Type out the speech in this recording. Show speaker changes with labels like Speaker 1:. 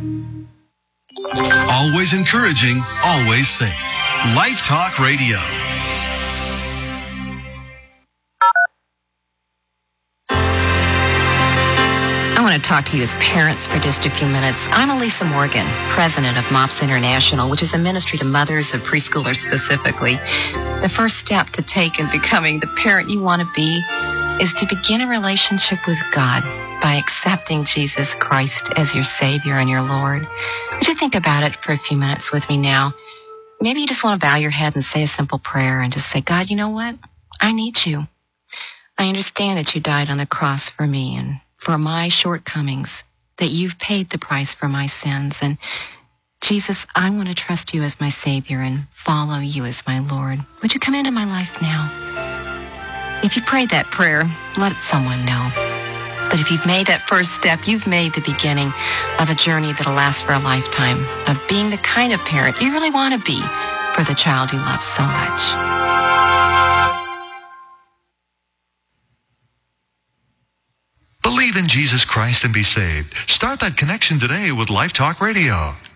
Speaker 1: Always encouraging, always safe. Life Talk Radio.
Speaker 2: I want to talk to you as parents for just a few minutes. I'm Elisa Morgan, president of MOPS International, which is a ministry to mothers of preschoolers specifically. The first step to take in becoming the parent you want to be is to begin a relationship with God by accepting Jesus Christ as your Savior and your Lord. Would you think about it for a few minutes with me now? Maybe you just want to bow your head and say a simple prayer and just say, God, you know what? I need you. I understand that you died on the cross for me and for my shortcomings, that you've paid the price for my sins. And Jesus, I want to trust you as my Savior and follow you as my Lord. Would you come into my life now? If you prayed that prayer, let someone know. But if you've made that first step, you've made the beginning of a journey that'll last for a lifetime of being the kind of parent you really want to be for the child you love so much.
Speaker 3: Believe in Jesus Christ and be saved. Start that connection today with Life Talk Radio.